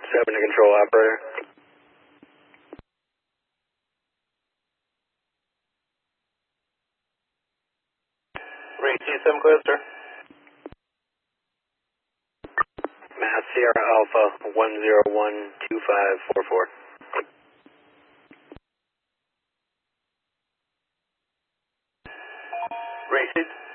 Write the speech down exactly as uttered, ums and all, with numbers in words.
seven to control operator. Ray T seven clear, sir. Mass Sierra Alpha one zero one two five four four. Ray T.